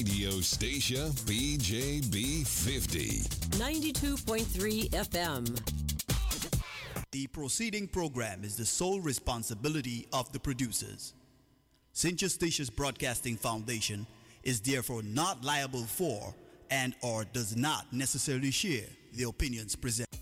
Radio Station BJB 50. 92.3 FM. The proceeding program is the sole responsibility of the producers. St. Eustatius Broadcasting Foundation is therefore not liable for and or does not necessarily share the opinions presented.